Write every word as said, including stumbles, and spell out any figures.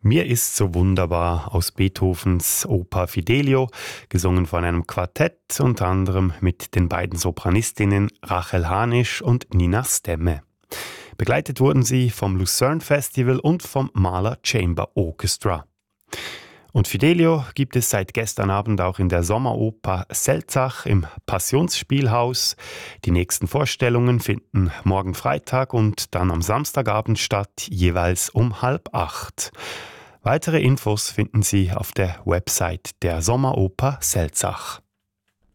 Mir ist so wunderbar aus Beethovens Oper Fidelio, gesungen von einem Quartett, unter anderem mit den beiden Sopranistinnen Rachel Hanisch und Nina Stemme. Begleitet wurden sie vom Lucerne Festival und vom Mahler Chamber Orchestra. Und Fidelio gibt es seit gestern Abend auch in der Sommeroper Selzach im Passionsspielhaus. Die nächsten Vorstellungen finden morgen Freitag und dann am Samstagabend statt, jeweils um halb acht. Weitere Infos finden Sie auf der Website der Sommeroper Selzach.